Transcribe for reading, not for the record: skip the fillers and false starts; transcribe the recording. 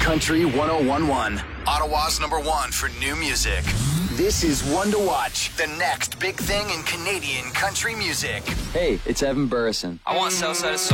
Country 1011. Ottawa's #1 for new music. This is One to Watch, the next big thing in Canadian country music. Hey, it's Evan Burrison. I want Southside of